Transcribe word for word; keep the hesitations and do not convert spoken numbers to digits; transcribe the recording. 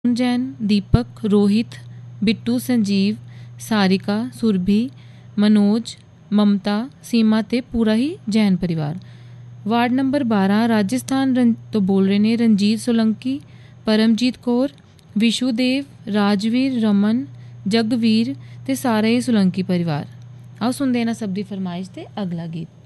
जैन, दीपक, रोहित, बिट्टू, संजीव, सारिका, सुरभि, मनोज, ममता, सीमा ते पूरा ही जैन परिवार। वार्ड नंबर बारह राजस्थान रन, तो बोल रहे ने रंजीत सोलंकी, परमजीत कौर, विशुदेव, राजवीर, रमन, जगवीर ते सारा ही सोलंकी परिवार। आओ सुनते हैं ना सब दी फरमाइश ते अगला गीत।